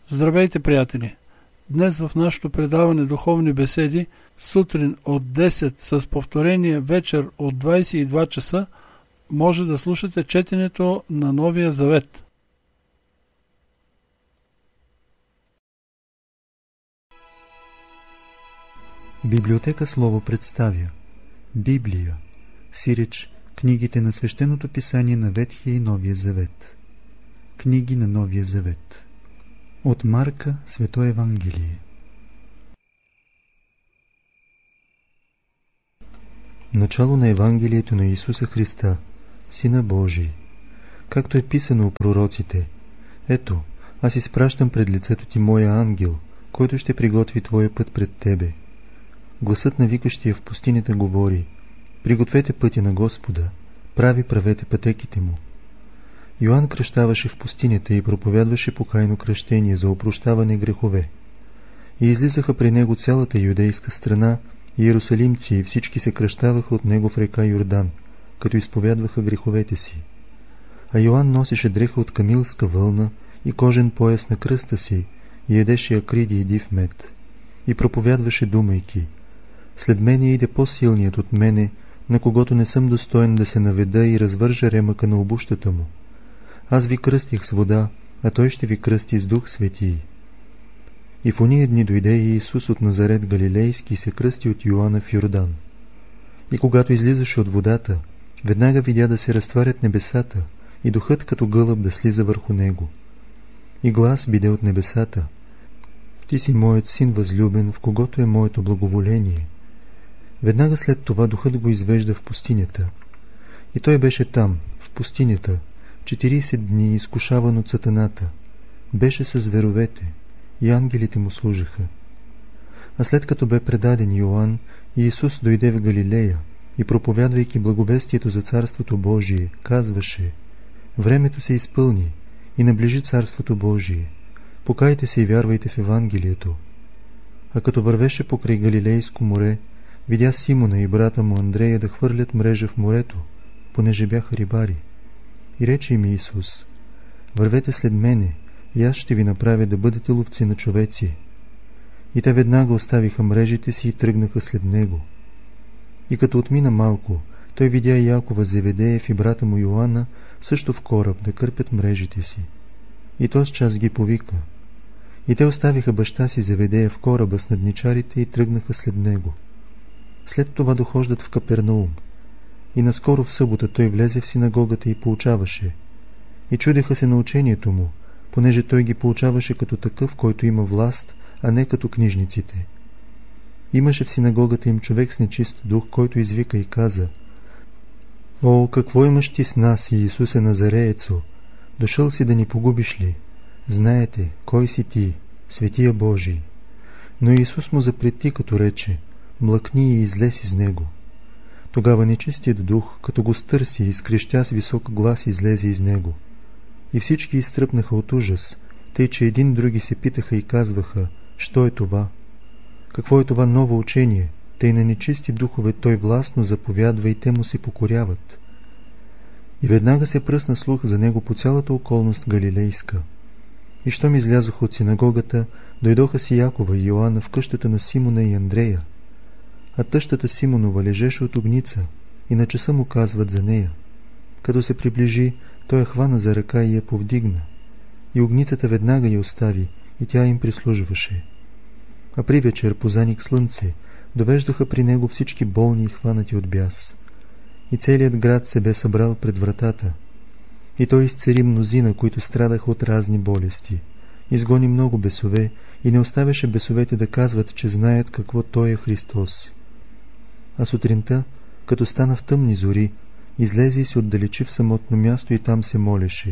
Здравейте, приятели! Днес в нашето предаване Духовни беседи, сутрин от 10 с повторение вечер от 22 часа, може да слушате четенето на Новия Завет. Библиотека Слово представя Библия, сиреч книгите на Свещеното писание на Ветхия и Новия Завет. Книги на Новия Завет. От Марка, Свето Евангелие. Начало на Евангелието на Исуса Христа, Сина Божий. Както е писано у пророците: ето, аз изпращам пред лицето ти моя ангел, който ще приготви твоя път пред тебе. Гласът на викащия в пустинята говори: пригответе пътя на Господа, правете пътеките му. Йоанн кръщаваше в пустинята и проповядваше покайно кръщение за опрощаване грехове. И излизаха при него цялата юдейска страна, и иерусалимци, и всички се кръщаваха от него в река Йордан, като изповядваха греховете си. А Йоанн носеше дреха от камилска вълна и кожен пояс на кръста си, и ядеше акриди и див мед. И проповядваше, думайки: след мене иде по-силният от мене, на когото не съм достоен да се наведа и развържа ремъка на обущата му. Аз ви кръстих с вода, а той ще ви кръсти с Дух Светий. И в ония дни дойде и Исус от Назарет Галилейски и се кръсти от Йоанна в Йордан. И когато излизаше от водата, веднага видя да се разтварят небесата и духът като гълъб да слиза върху него. И глас биде от небесата: ти си моят син възлюбен, в когото е моето благоволение. Веднага след това духът го извежда в пустинята. И той беше там, в пустинята, 40 дни изкушаван от сатаната. Беше със зверовете, и ангелите му служаха. А след като бе предаден Йоанн, Иисус дойде в Галилея и, проповядвайки благовестието за Царството Божие, казваше: времето се изпълни и наближи Царството Божие. Покайте се и вярвайте в Евангелието. А като вървеше покрай Галилейско море, видя Симона и брата му Андрея да хвърлят мрежа в морето, понеже бяха рибари. И рече им Исус: вървете след мене, и аз ще ви направя да бъдете ловци на човеци. И те веднага оставиха мрежите си и тръгнаха след него. И като отмина малко, той видя Якова Зеведеев и брата му Йоанна също в кораб да кърпят мрежите си. И този час ги повика. И те оставиха баща си Зеведея в кораба с надничарите и тръгнаха след него. След това дохождат в Капернаум. И наскоро в събота той влезе в синагогата и поучаваше. И чудеха се на учението му, понеже той ги поучаваше като такъв, който има власт, а не като книжниците. Имаше в синагогата им човек с нечист дух, който извика и каза: о, какво имаш ти с нас, Иисусе Назареецо? Дошъл си да ни погубиш ли? Знаете, кой си ти, Светия Божий. Но Исус му запрети, като рече: млъкни и излез из него. Тогава нечистият дух, като го стърси, изкрещя с висок глас, излезе из него. И всички изтръпнаха от ужас, тъй че един други се питаха и казваха: що е това? Какво е това ново учение? Тъй на нечисти духове той властно заповядва и те му се покоряват. И веднага се пръсна слух за него по цялата околност галилейска. И щом излязоха от синагогата, дойдоха си Якова и Йоанна в къщата на Симона и Андрея. А тъщата Симонова лежеше от огница, и на часа му казват за нея. Като се приближи, той я хвана за ръка и я повдигна. И огницата веднага я остави, и тя им прислужваше. А при вечер, по заник слънце, довеждаха при него всички болни и хванати от бяс. И целият град се бе събрал пред вратата. И той изцери мнозина, които страдаха от разни болести. Изгони много бесове и не оставяше бесовете да казват, че знаят какво той е Христос. А сутринта, като стана в тъмни зори, излезе и се отдалечи в самотно място и там се молеше.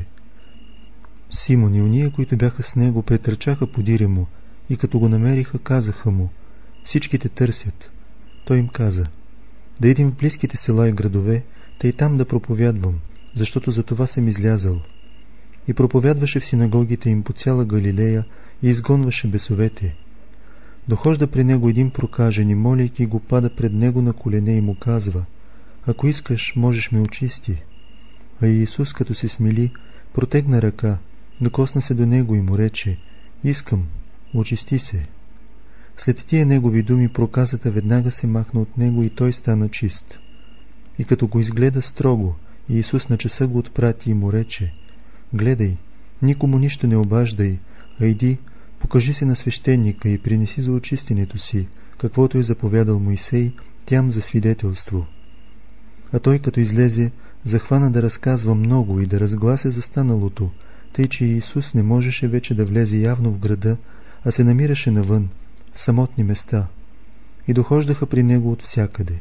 Симон и уния, които бяха с него, претърчаха подире му и като го намериха, казаха му: всички те търсят. Той им каза: да идем в близките села и градове, та и там да проповядвам, защото за това съм излязъл. И проповядваше в синагогите им по цяла Галилея и изгонваше бесовете. Дохожда при него един прокажен и, молейки го, пада пред него на колене и му казва: ако искаш, можеш ме очисти. А Иисус, като се смили, протегна ръка, докосна се до него и му рече: Искам, очисти се. След тия негови думи проказата веднага се махна от него и той стана чист. И като го изгледа строго, Иисус на часа го отпрати и му рече: гледай, никому нищо не обаждай, а иди, покажи се на свещеника и принеси за очистенето си, каквото е заповядал Моисей, тям за свидетелство. А той, като излезе, захвана да разказва много и да разглася за станалото, тъй че Иисус не можеше вече да влезе явно в града, а се намираше навън, в самотни места, и дохождаха при него от всякъде.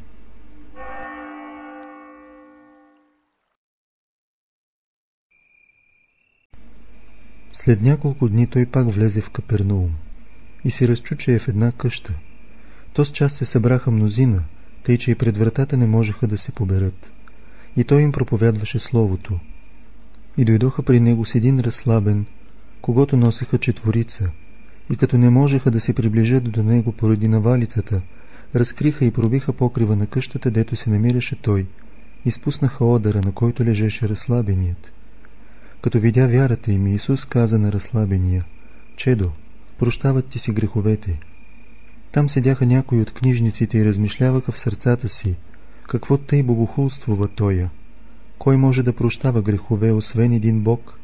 След няколко дни той пак влезе в Капернаум и се разчу, че е в една къща. Тоз час се събраха мнозина, тъй че и пред вратата не можеха да се поберат. И той им проповядваше словото. И дойдоха при него с един разслабен, когото носеха четворица, и като не можеха да се приближат до него поради навалицата, разкриха и пробиха покрива на къщата, дето се намираше той, и спуснаха одъра, на който лежеше разслабеният. Като видя вярата им, Иисус каза на разслабения: чедо, прощават ти си греховете. Там седяха някои от книжниците и размишляваха в сърцата си: какво тъй богохулствува тоя? Кой може да прощава грехове, освен един Бог?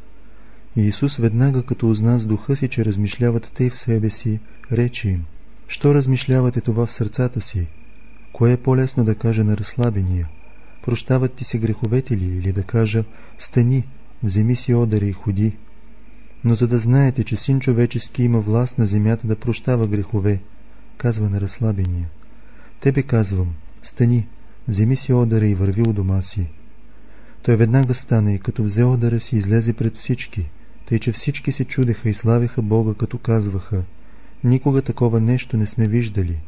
И Иисус веднага, като узна с духа си, че размишляват тъй в себе си, рече им: що размишлявате това в сърцата си? Кое е по-лесно да кажа на разслабения: прощават ти си греховете ли, или да кажа: стани, вземи си одъра и ходи? Но за да знаете, че Син човечески има власт на земята да прощава грехове, казва на разслабения: тебе казвам, стани, вземи си одъра и върви у дома си. Той веднага стана и като взе одъра си, излезе пред всички, тъй че всички се чудеха и славеха Бога, като казваха: никога такова нещо не сме виждали.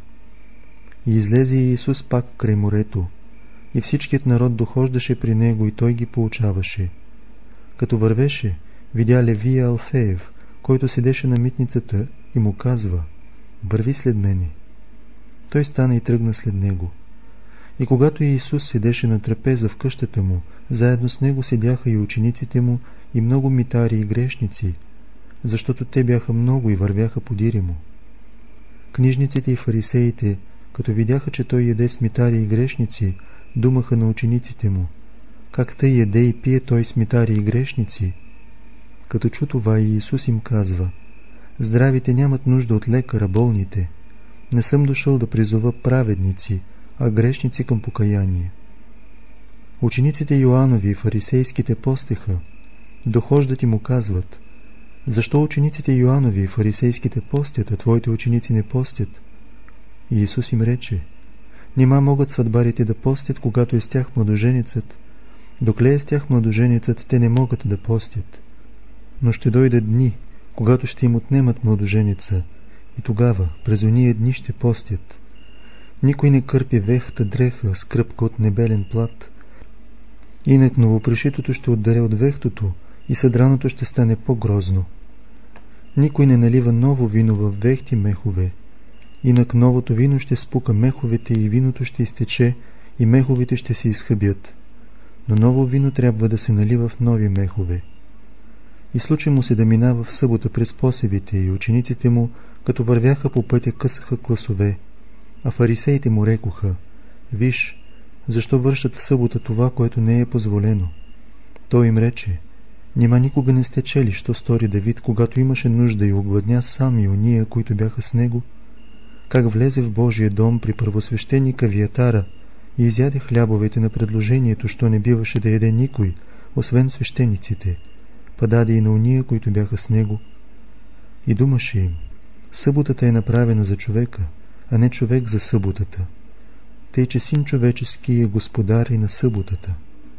И излезе Иисус пак край морето, и всичкият народ дохождаше при него и той ги поучаваше. Като вървеше, видя Левия Алфеев, който седеше на митницата, и му казва: върви след мене. Той стана и тръгна след него. И когато Иисус седеше на трапеза в къщата му, заедно с него седяха и учениците му, и много митари и грешници, защото те бяха много и вървяха подире му. Книжниците и фарисеите, като видяха, че той яде с митари и грешници, думаха на учениците му: как тъй яде и пие той с митари и грешници? Като чу това, Иисус им казва: здравите нямат нужда от лекара, болните. Не съм дошъл да призова праведници, а грешници към покаяние. Учениците Йоанови и фарисейските постеха, дохождат и му казват: защо учениците Йоанови и фарисейските постят, а твоите ученици не постят? И Иисус им рече: нима могат сватбарите да постят, когато е с тях младоженицът? Докле е с тях младоженицът, те не могат да постят. Но ще дойдат дни, когато ще им отнемат младоженица, и тогава през ония дни ще постят. Никой не кърпи вехта дреха с кръпка от небелен плат. Инак новопришитото ще отдаре от вехтото и съдраното ще стане по-грозно. Никой не налива ново вино в вехти мехове. Инак новото вино ще спука меховете и виното ще изтече и меховете ще се изхъбят. Но ново вино трябва да се налива в нови мехове. И случи му се да минава в събота през посевите, и учениците му, като вървяха по пътя, късаха класове. А фарисеите му рекоха: виж, защо вършат в събота това, което не е позволено? Той им рече: нима никога не сте чели, що стори Давид, когато имаше нужда и огладня сам и ония, които бяха с него? Как влезе в Божия дом при първосвещеника Виятара и изяде хлябовете на предложението, що не биваше да яде никой, освен свещениците, па даде и на ония, които бяха с него. И думаше им: съботата е направена за човека, а не човек за съботата. Тъй, че Син човечески е господар и на съботата.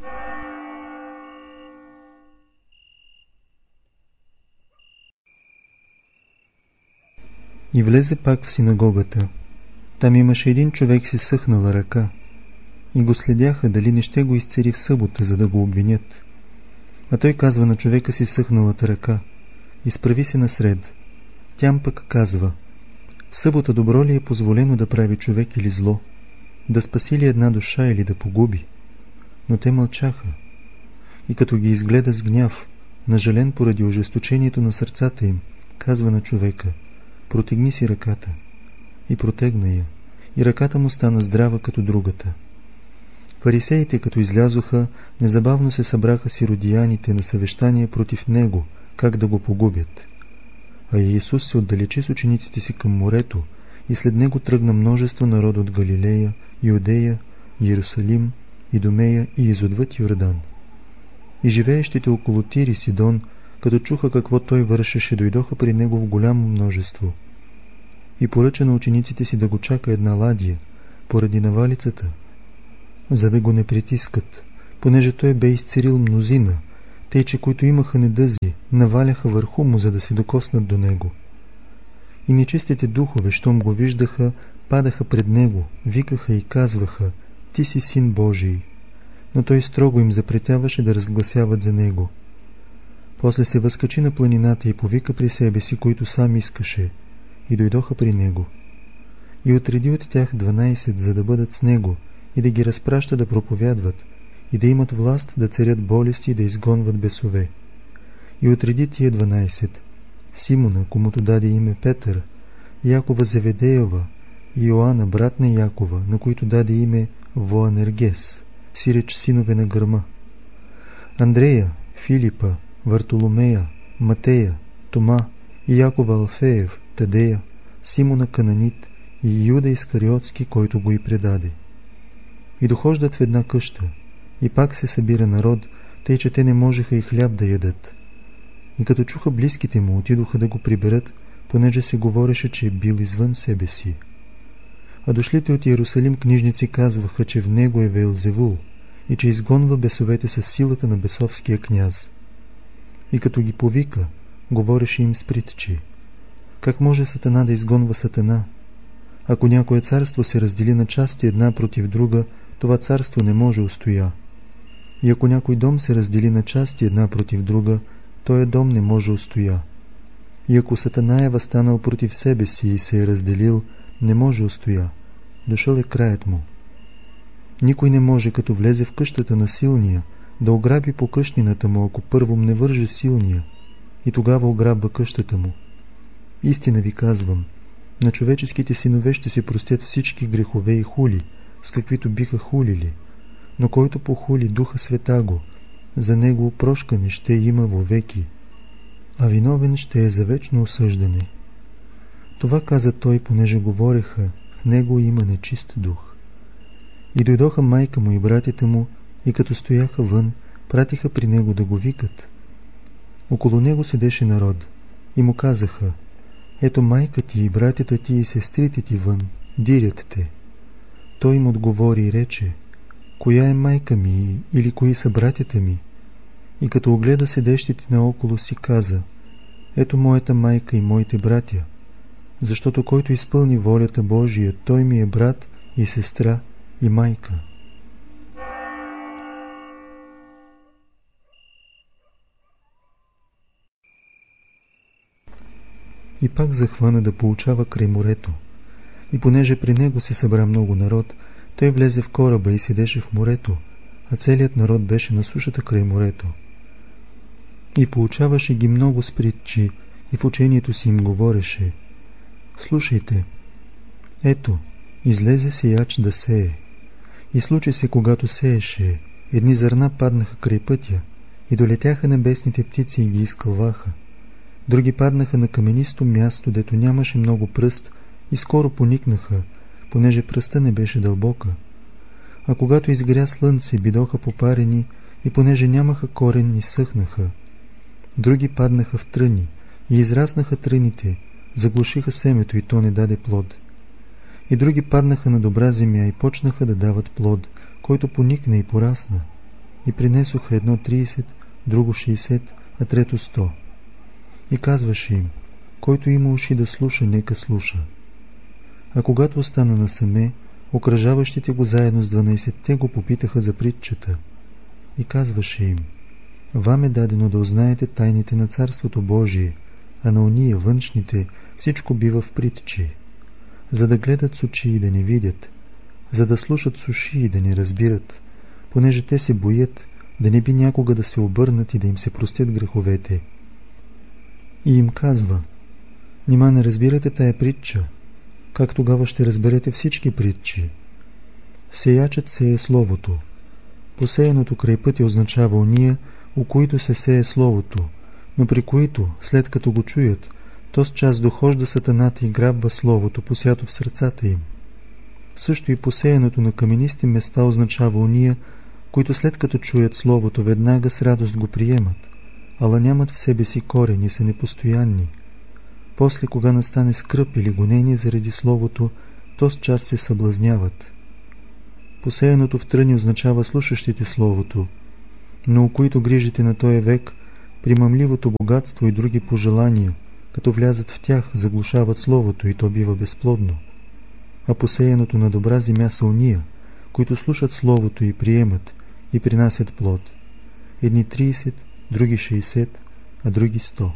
И влезе пак в синагогата. Там имаше един човек си съхнала ръка. И го следяха дали не ще го изцери в събота, за да го обвинят. А той казва на човека си съхналата ръка: изправи се насред. Тям пък казва: в събота добро ли е позволено да прави човек или зло? Да спаси ли една душа или да погуби? Но те мълчаха. И като ги изгледа с гняв, нажален поради ожесточението на сърцата им, казва на човека: протегни си ръката. И протегна я, и ръката му стана здрава като другата. Фарисеите, като излязоха, незабавно се събраха сиродияните на съвещание против него, как да го погубят. А Иисус се отдалечи с учениците си към морето, и след него тръгна множество народ от Галилея, Юдея, Иерусалим, Идумея и изотвъд Йордан. И живеещите около Тир и Сидон, като чуха какво той вършеше, дойдоха при него в голямо множество. И поръча на учениците си да го чака една ладия, поради навалицата, за да го не притискат, понеже той бе изцерил мнозина, тъй че които имаха недъзи, наваляха върху му, за да се докоснат до него. И нечистите духове, щом го виждаха, падаха пред него, викаха и казваха: ти си Син Божий. Но той строго им запретяваше да разгласяват за него. После се възкачи на планината и повика при себе си, които сам искаше, и дойдоха при него. И отреди от тях 12, за да бъдат с него, и да ги разпраща да проповядват, и да имат власт да царят болести и да изгонват бесове. И отреди тия 12: Симона, комуто даде име Петър, Якова Зеведеева, и Йоанна, брат на Якова, на които даде име Воанергес, сиреч синове на гърма, Андрея, Филипа, Вартоломея, Матея, Тома, и Якова Алфеев, Тадея, Симона Кананит и Юда Искариотски, който го и предаде. И дохождат в една къща, и пак се събира народ, тъй че те не можеха и хляб да ядат. И като чуха близките му, отидоха да го приберат, понеже се говореше, че е бил извън себе си. А дошлите от Иерусалим книжници казваха, че в него е Веелзевул и че изгонва бесовете със силата на бесовския княз. И като ги повика, говореше им с притчи: как може Сатана да изгонва Сатана? Ако някое царство се раздели на части една против друга, това царство не може устоя. И ако някой дом се раздели на части една против друга, този дом не може устоя. И ако Сатана е възстанал против себе си и се е разделил, не може устоя. Дошъл е краят му. Никой не може, като влезе в къщата на силния, да ограби по къщнината му, ако първо не върже силния, и тогава ограбва къщата му. Истина ви казвам, на човеческите синове ще се простят всички грехове и хули, с каквито биха хулили, но който похули Духа Светаго, за него прошкане ще има вовеки, а виновен ще е за вечно осъждане. Това каза той, понеже говореха: в него има нечист дух. И дойдоха майка му и братята му, и като стояха вън, пратиха при него да го викат. Около него седеше народ, и му казаха: ето майка ти и братята ти и сестрите ти вън, дирят те. Той им отговори и рече: коя е майка ми или кои са братята ми? И като огледа седещите наоколо си, каза: ето моята майка и моите братя, защото който изпълни волята Божия, той ми е брат и сестра и майка. И пак захвана да поучава край морето. И понеже при него се събра много народ, той влезе в кораба и седеше в морето, а целият народ беше на сушата край морето. И поучаваше ги много с притчи, и в учението си им говореше: слушайте, ето, излезе сеяч да сее. И случи се, когато сееше, едни зърна паднаха край пътя, и долетяха небесните птици и ги изкълваха. Други паднаха на каменисто място, дето нямаше много пръст, и скоро поникнаха, понеже пръста не беше дълбока. А когато изгря слънце, бидоха попарени, и понеже нямаха корен, ни съхнаха. Други паднаха в тръни, и израснаха тръните, заглушиха семето, и то не даде плод. И други паднаха на добра земя и почнаха да дават плод, който поникна и порасна. И принесоха едно 30, друго 60, а трето 100. И казваше им: който има уши да слуша, нека слуша. А когато остана насаме, окръжаващите го заедно с 12-те го попитаха за притчата. И казваше им: вам е дадено да узнаете тайните на Царството Божие, а на ония външните всичко бива в притчи, за да гледат с очи и да не видят, за да слушат с уши и да не разбират, понеже те се боят да не би някога да се обърнат и да им се простят греховете. И им казва: Нима не разбирате тая притча? Как тогава ще разберете всички притчи? Сеячът сее словото. Посеяното край пътя означава ония, у които се сее словото, но при които, след като го чуят, то с час дохожда сатаната и грабва словото, посято в сърцата им. Също и посеяното на каменисти места означава ония, които след като чуят словото, веднага с радост го приемат, ала нямат в себе си корен и са непостоянни. После, кога настане скръб или гонение заради словото, то с час се съблазняват. Посеяното в тръни означава слушащите словото, но у които грижите на този век, примамливото богатство и други пожелания, като влязат в тях, заглушават словото и то бива безплодно. А посеяното на добра земя са ония, които слушат словото и приемат, и принасят плод. Едни 30, други 60, а други 100.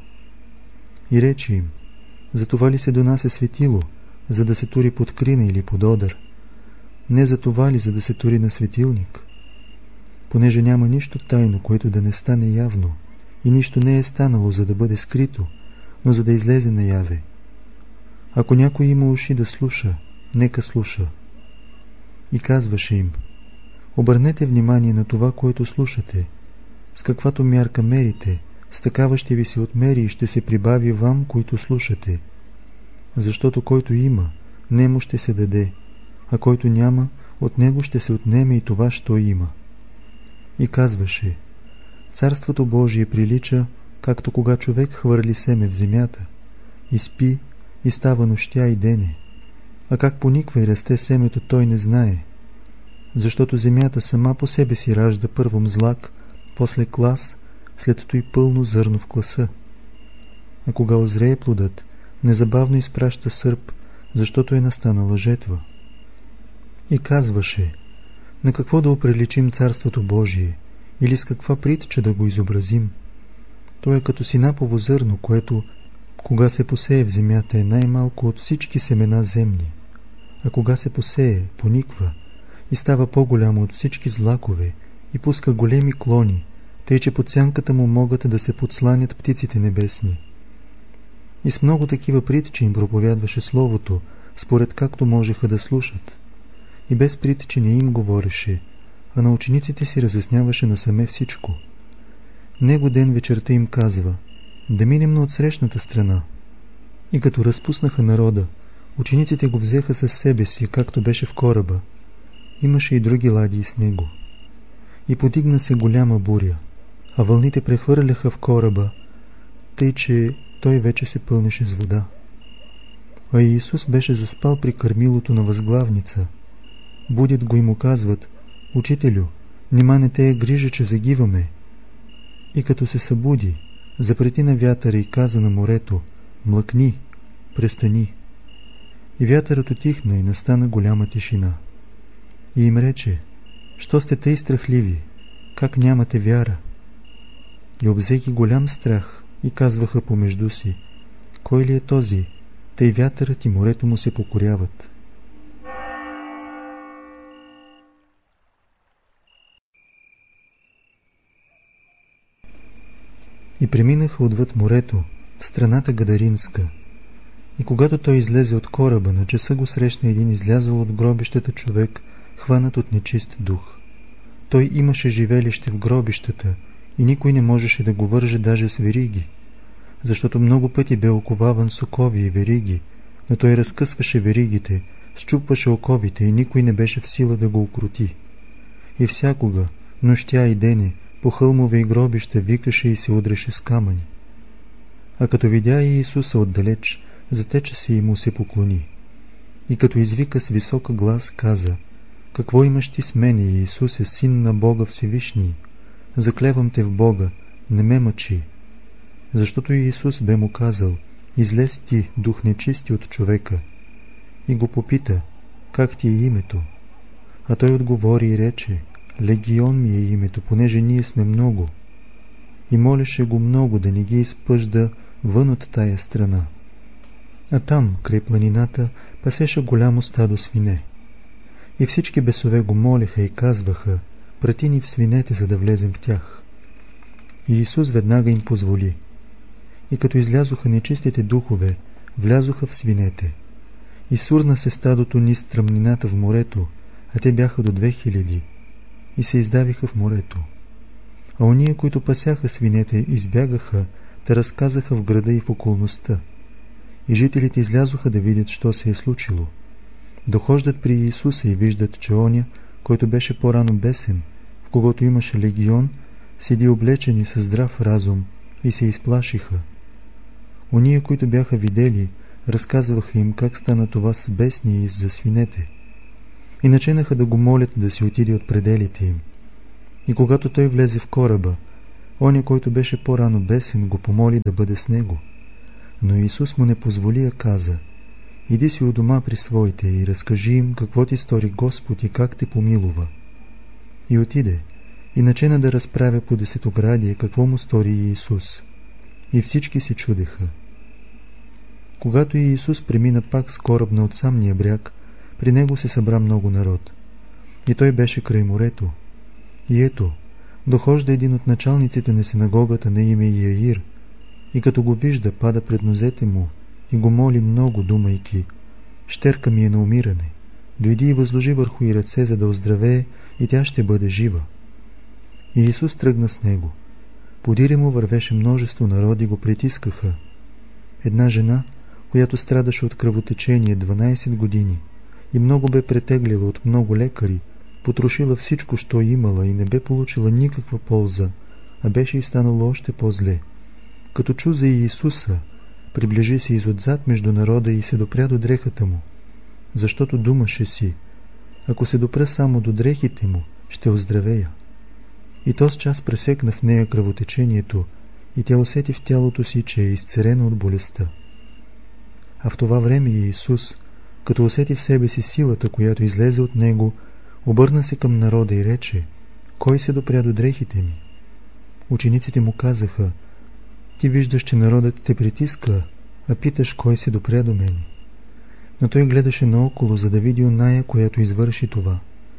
И рече им: затова ли се донася светило, за да се тури под крина или под одър? Не за това ли, за да се тури на светилник? Понеже няма нищо тайно, което да не стане явно, и нищо не е станало, за да бъде скрито, но за да излезе наяве. Ако някой има уши да слуша, нека слуша. И казваше им: обърнете внимание на това, което слушате. С каквато мярка мерите, с такава ще ви се отмери и ще се прибави вам, които слушате. Защото който има, нему ще се даде, а който няма, от него ще се отнеме и това, що има. И казваше: Царството Божие прилича, както кога човек хвърли семе в земята, и спи, и става нощя и дене. А как пониква и расте семето, той не знае. Защото земята сама по себе си ражда първо мзлак, после клас, след това и пълно зърно в класа. А кога озрее плодът, незабавно изпраща сърп, защото е настанала жетва. И казваше: на какво да оприличим Царството Божие, или с каква притча да го изобразим? То е като синапово зърно, което, кога се посее в земята, е най-малко от всички семена земни, а кога се посее, пониква и става по-голямо от всички злакове и пуска големи клони, тъй че под сянката му могат да се подсланят птиците небесни. И с много такива притчи им проповядваше словото, според както можеха да слушат. И без притчи не им говореше, а на учениците си разясняваше насаме всичко. Него ден вечерта им казва: да минем на отсрещната страна. И като разпуснаха народа, учениците го взеха със себе си, както беше в кораба. Имаше и други ладии с него. И подигна се голяма буря, а вълните прехвърляха в кораба, тъй че той вече се пълнеше с вода. А Иисус беше заспал при кърмилото на възглавница. Будят го и му казват: Учителю, нима не те е грижа, че загиваме? И като се събуди, запрети на вятъра и каза на морето: млъкни, престани. И вятърът утихна и настана голяма тишина. И им рече: що сте тъй страхливи, как нямате вяра? И обзеки голям страх и казваха помежду си: кой ли е този? Тъй вятърът и морето му се покоряват. И преминаха отвъд морето, в страната Гадаринска. И когато той излезе от кораба, на часа го срещна един излязъл от гробищата човек, хванат от нечист дух. Той имаше живелище в гробищата и никой не можеше да го върже даже с вериги, защото много пъти бе оковаван с окови и вериги, но той разкъсваше веригите, счупваше оковите и никой не беше в сила да го укрути. И всякога, нощя и дене, по хълмове и гробища викаше и се удреше с камъни. А като видя Иисуса отдалеч, затече се и му се поклони. И като извика с висок глас, каза: какво имаш ти с мене, Иисусе, син на Бога Всевишний? Заклевам те в Бога, не ме мъчи. Защото Иисус бе му казал: излез ти, дух нечисти от човека. И го попита: как ти е името? А той отговори и рече: Легион ми е името, понеже ние сме много. И молеше го много да не ги изпъжда вън от тая страна. А там, край планината, пасеше голямо стадо свине. И всички бесове го молеха и казваха: прати ни в свинете, за да влезем в тях. И Исус веднага им позволи. И като излязоха нечистите духове, влязоха в свинете. И сурна се стадото низ стръмнината в морето, а те бяха до 2000, и се издавиха в морето. А ония, които пасяха свинете, избягаха, те разказаха в града и в околността. И жителите излязоха да видят, що се е случило. Дохождат при Иисуса и виждат, че оня, който беше по-рано бесен, в когото имаше легион, седи облечен и със здрав разум, и се изплашиха. Ония, които бяха видели, разказваха им как стана това с бесния и за свинете. И начинаха да го молят да си отиде от пределите им. И когато той влезе в кораба, оня, който беше по-рано бесен, го помоли да бъде с него. Но Исус му не позволи, а каза: иди си у дома при своите и разкажи им какво ти стори Господ и как те помилува. И отиде, и начина да разправя по десетоградие какво му стори Иисус. И всички се чудеха. Когато Иисус премина пак с кораб на отсамния бряг, при него се събра много народ. И той беше край морето. И ето, дохожда един от началниците на синагогата на име Яир, и като го вижда, пада пред нозете му и го моли много, думайки: щерка ми е на умиране, дойди и възложи върху й ръце, за да оздравее, и тя ще бъде жива. И Исус тръгна с него. Подире му вървеше множество народи, го притискаха. Една жена, която страдаше от кръвотечение 12 години и много бе претеглила от много лекари, потрошила всичко, що имала, и не бе получила никаква полза, а беше и станало още по-зле. Като чу за Иисуса, приближи се изотзад между народа и се допря до дрехата му, защото думаше си: ако се допра само до дрехите му, ще оздравея. И този час пресекна в нея кръвотечението, и тя усети в тялото си, че е изцерена от болестта. А в това време Иисус, като усети в себе си силата, която излезе от него, обърна се към народа и рече: кой се допря до дрехите ми? Учениците му казаха: ти виждаш, че народът те притиска, а питаш кой се допря до мене. Но той гледаше наоколо, за да види оная, която извърши това.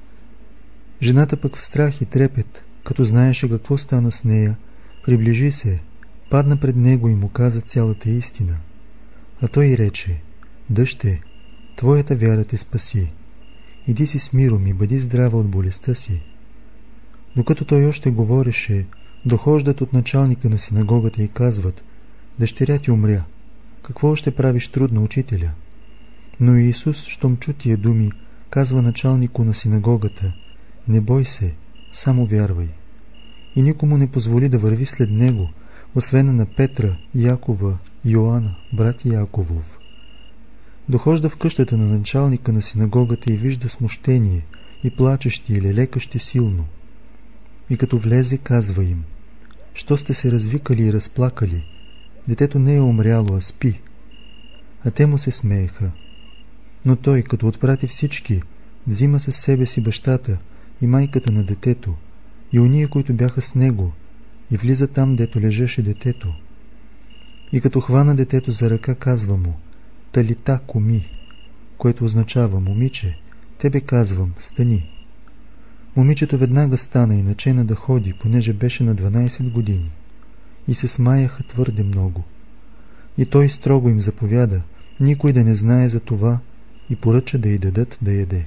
Жената пък в страх и трепет, като знаеше какво стана с нея, приближи се, падна пред него и му каза цялата истина. А той рече: дъще, твоята вяра те спаси. Иди си с миром и бъди здрава от болестта си. Докато той още говореше, дохождат от началника на синагогата и казват: дъщеря ти умря. Какво още правиш трудно, учителя? Но Иисус, щом чу тия думи, казва началнику на синагогата: не бой се, само вярвай. И никому не позволи да върви след него, освен на Петра, Якова, Йоанна, брат Яковов. Дохожда в къщата на началника на синагогата и вижда смущение и плачещи и лелекащи силно. И като влезе, казва им: що сте се развикали и разплакали? Детето не е умряло, а спи. А те му се смееха. Но той, като отпрати всички, взима със себе си бащата и майката на детето и ония, които бяха с него, и влиза там, дето лежеше детето. И като хвана детето за ръка, казва му: талита куми, което означава: момиче, тебе казвам, стани. Момичето веднага стана и начена да ходи, понеже беше на 12 години. И се смаяха твърде много. И той строго им заповяда никой да не знае за това и поръча да й дадат да яде.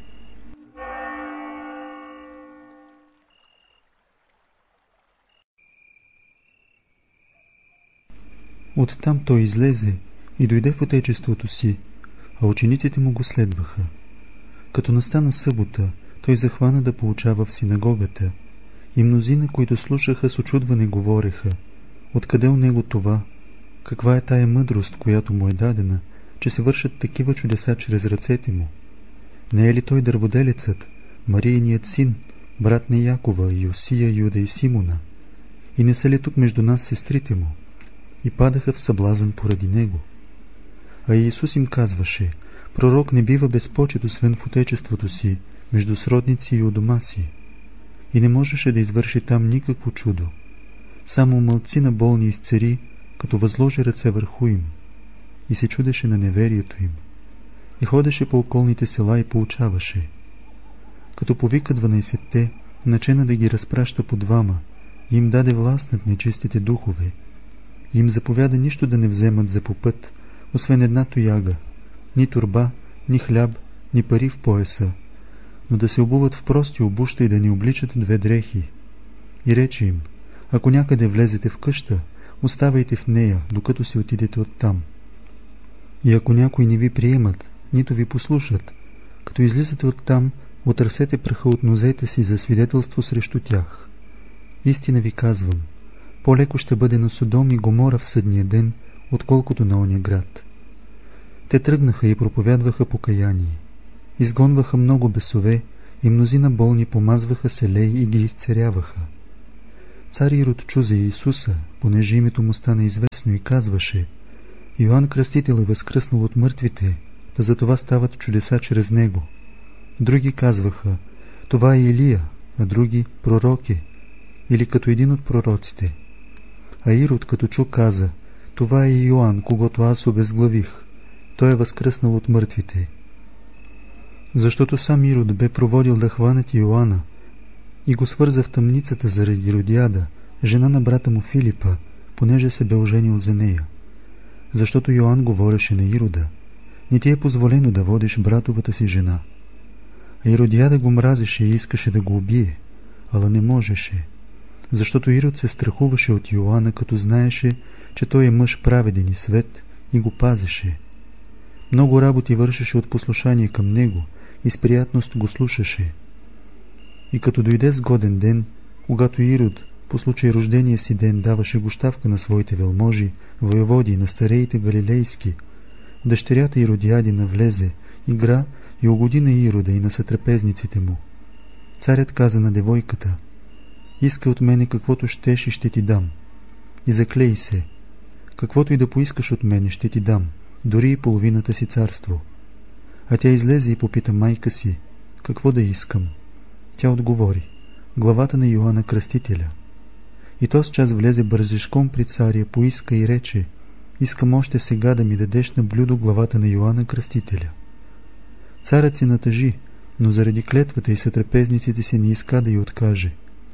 Оттам той излезе и дойде в отечеството си, а учениците му го следваха. Като настана събота, той захвана да поучава в синагогата, и мнозина, които слушаха, с учудване говореха: откъде у него това? Каква е тая мъдрост, която му е дадена, че се вършат такива чудеса чрез ръцете му? Не е ли той дърводелецът, Марийният син, брат на Якова, Йосия, Юда и Симона? И не са ли тук между нас сестрите му? И падаха в съблазън поради него. А Иисус им казваше: пророк не бива без почет, освен в отечеството си, между сродници и у дома си. И не можеше да извърши там никакво чудо. Само малцина болни изцери, като възложи ръце върху им. И се чудеше на неверието им. И ходеше по околните села и поучаваше. Като повика 12-те, начена да ги разпраща по двама и им даде власт над нечистите духове. И им заповяда нищо да не вземат за попът, освен една тояга, ни торба, ни хляб, ни пари в пояса, но да се обуват в прости обуща и да ни обличат 2 дрехи. И рече им: ако някъде влезете в къща, оставайте в нея, докато си отидете оттам. И ако някои не ви приемат, нито ви послушат, като излизате оттам, отърсете праха от нозете си за свидетелство срещу тях. Истина ви казвам, по-леко ще бъде на Содом и Гомора в съдния ден, отколкото на оня град. Те тръгнаха и проповядваха покаяние. Изгонваха много бесове и мнозина болни помазваха с елей и ги изцеряваха. Цар Ирод чу за Иисуса, понеже името му стана известно, и казваше: Йоанн Кръстител е възкръснал от мъртвите, да за това стават чудеса чрез него. Други казваха: това е Илия, а други — пророк е, или като един от пророците. А Ирод като чу каза: това е Йоанн, когото аз обезглавих. Той е възкръснал от мъртвите. Защото сам Ирод бе проводил да хванат Йоанна и го свърза в тъмницата заради Иродиада, жена на брата му Филипа, понеже се бе оженил за нея. Защото Йоанн говореше на Ирода: не ти е позволено да водиш братовата си жена. А Иродиада го мразеше и искаше да го убие, ала не можеше, защото Ирод се страхуваше от Йоанна, като знаеше, че той е мъж праведен и свет, и го пазеше. Много работи вършеше от послушание към него и с приятност го слушаше. И като дойде сгоден ден, когато Ирод по случай рождения си ден даваше гощавка на своите велможи, воеводи и на стареите галилейски, дъщерята Иродиадина влезе, игра и угоди на Ирода и на сътрапезниците му. Царят каза на девойката: иска от мене каквото щеш и ще ти дам. И заклей се: каквото и да поискаш от мене ще ти дам, дори и половината си царство. А тя излезе и попита майка си: какво да искам? Тя отговори: главата на Йоанна Кръстителя. И този час влезе бързишком при царя, поиска и рече: искам още сега да ми дадеш на блюдо главата на Йоанна Кръстителя. Царят се натъжи, но заради клетвата и сътрапезниците си не иска да й откаже.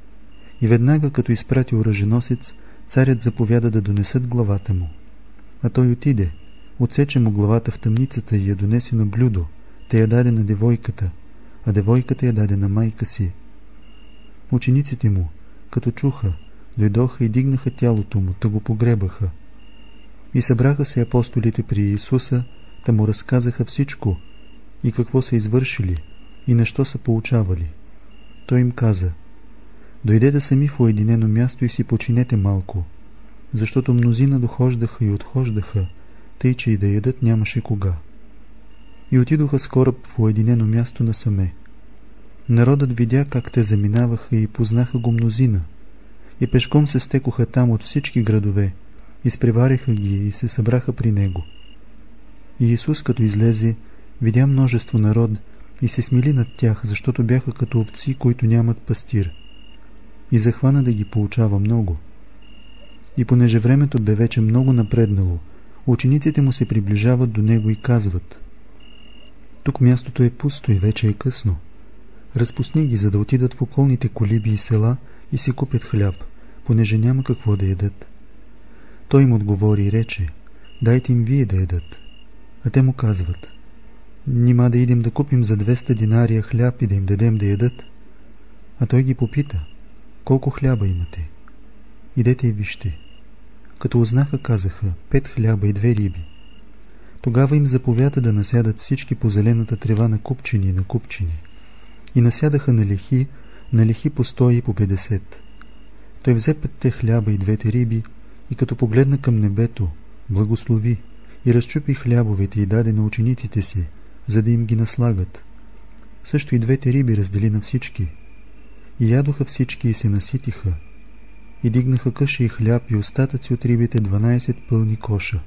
И веднага, като изпрати оръженосец, царят заповяда да донесат главата му. А той отиде, отсече му главата в тъмницата и я донесе на блюдо, те я даде на девойката, а девойката я даде на майка си. Учениците му, като чуха, дойдоха и дигнаха тялото му, та го погребаха. И събраха се апостолите при Иисуса, та му разказаха всичко, и какво са извършили, и на що са получавали. Той им каза: дойдете сами в уединено място и си починете малко, защото мнозина дохождаха и отхождаха, тъй че и да ядат нямаше кога. И отидоха с кораб в уединено място насаме. Народът видя как те заминаваха и познаха го мнозина, и пешком се стекоха там от всички градове, изпревариха ги и се събраха при него. И Исус, като излезе, видя множество народ и се смили над тях, защото бяха като овци, които нямат пастир, и захвана да ги поучава много. И понеже времето бе вече много напреднало, учениците му се приближават до него и казват: тук мястото е пусто и вече е късно. Разпусни ги, за да отидат в околните колиби и села и си купят хляб, понеже няма какво да ядат. Той им отговори и рече: дайте им вие да ядат. А те му казват: нима да идем да купим за 200 динария хляб и да им дадем да ядат? А той ги попита: колко хляба имате? Идете и вижте. Като узнаха, казаха: 5 хляба и 2 риби. Тогава им заповяда да насядат всички по зелената трева на купчини и на купчини. И насядаха на лехи по 100 и по 50. Той взе 5 хляба и 2 риби и като погледна към небето, благослови и разчупи хлябовете и даде на учениците си, за да им ги наслагат. Също и 2 риби раздели на всички. И ядоха всички и се наситиха. И дигнаха къша и хляб и остатъци от рибите 12 пълни коша.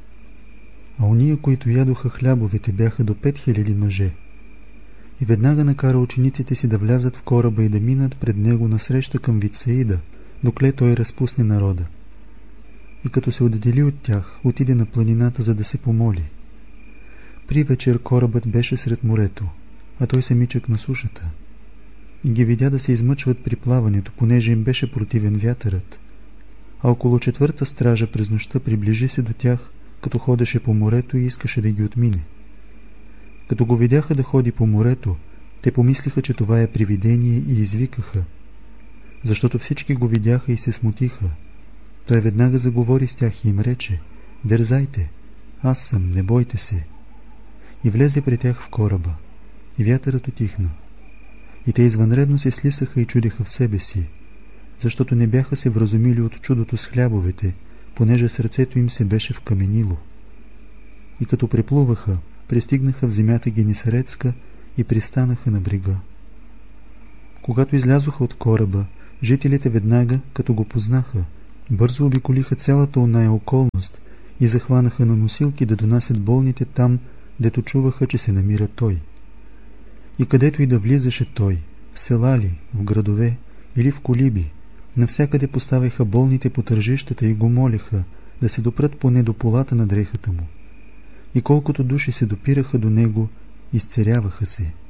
А ония, които ядоха хлябовете, бяха до 5000 мъже. И веднага накара учениците си да влязат в кораба и да минат пред него насреща към Вицаида, докле той разпусне народа. И като се отдели от тях, отиде на планината, за да се помоли. При вечер корабът беше сред морето, а той самичък на сушата. И ги видя да се измъчват при плаването, понеже им беше противен вятърът. А около 4-та стража през нощта приближи се до тях като ходеше по морето и искаше да ги отмине. Като го видяха да ходи по морето, те помислиха, че това е привидение и извикаха. Защото всички го видяха и се смутиха. Той веднага заговори с тях и им рече: дързайте, аз съм, не бойте се. И влезе при тях в кораба. И вятърът утихна. И те извънредно се слисаха и чудеха в себе си, защото не бяха се вразумили от чудото с хлябовете, понеже сърцето им се беше вкаменило. И като преплуваха, пристигнаха в земята Генисаретска и пристанаха на брега. Когато излязоха от кораба, жителите веднага, като го познаха, бързо обиколиха цялата оная околност и захванаха на носилки да донасят болните там, дето чуваха, че се намира той. И където и да влизаше той, в села ли, в градове или в колиби, навсякъде поставяха болните по тържищата и го молеха да се допрат поне до полата на дрехата му. И колкото души се допираха до него, изцеряваха се.